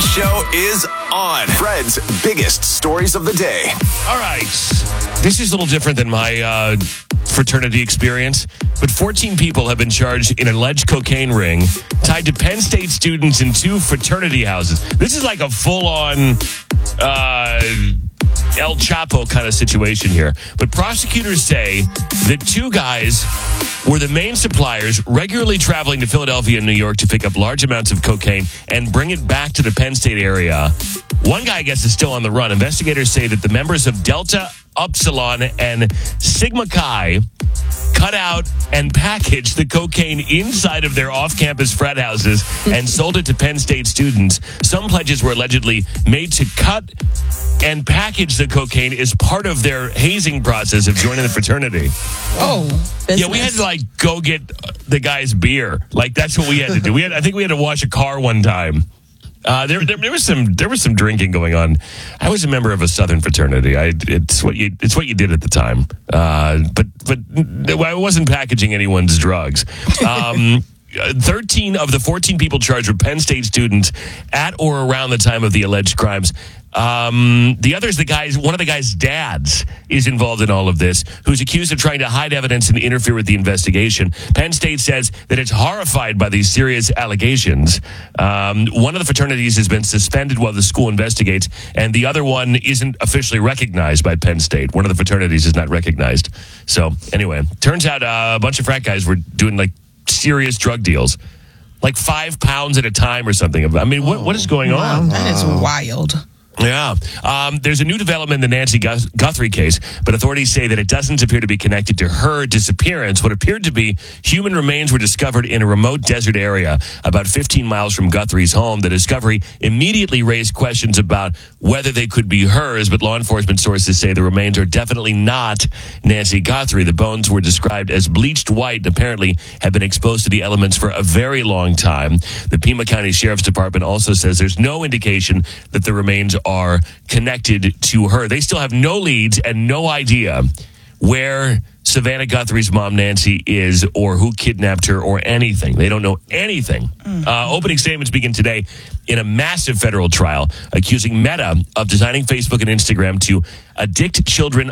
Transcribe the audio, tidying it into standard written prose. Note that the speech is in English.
show is on. Fred's biggest stories of the day. All right. This is a little different than my fraternity experience, but 14 people have been charged in an alleged cocaine ring tied to Penn State students in 2 fraternity houses. This is like a full-on El Chapo kind of situation here. But prosecutors say that 2 guys were the main suppliers, regularly traveling to Philadelphia and New York to pick up large amounts of cocaine and bring it back to the Penn State area. One guy, I guess, is still on the run. Investigators say that the members of Delta Upsilon and Sigma Chi cut out and packaged the cocaine inside of their off-campus frat houses and sold it to Penn State students. Some pledges were allegedly made to cut and package the cocaine as part of their hazing process of joining the fraternity. Oh, business. Yeah, we had to go get the guy's beer. That's what we had to do. I think we had to wash a car one time. There was some drinking going on. I was a member of a Southern fraternity. It's what you did at the time. But I wasn't packaging anyone's drugs. 13 of the 14 people charged were Penn State students at or around the time of the alleged crimes. The others, one of the guy's dads is involved in all of this, who's accused of trying to hide evidence and interfere with the investigation. Penn State says that it's horrified by these serious allegations. One of the fraternities has been suspended while the school investigates, and the other one isn't officially recognized by Penn State. One of the fraternities is not recognized. So anyway, turns out a bunch of frat guys were doing serious drug deals. 5 pounds at a time or something. I mean, what is going on? That is wild. Yeah. There's a new development in the Nancy Guthrie case, but authorities say that it doesn't appear to be connected to her disappearance. What appeared to be human remains were discovered in a remote desert area about 15 miles from Guthrie's home. The discovery immediately raised questions about whether they could be hers, but law enforcement sources say the remains are definitely not Nancy Guthrie. The bones were described as bleached white and apparently have been exposed to the elements for a very long time. The Pima County Sheriff's Department also says there's no indication that the remains are connected to her. They still have no leads and no idea where Savannah Guthrie's mom, Nancy, is or who kidnapped her or anything. They don't know anything. Opening statements begin today in a massive federal trial accusing Meta of designing Facebook and Instagram to addict children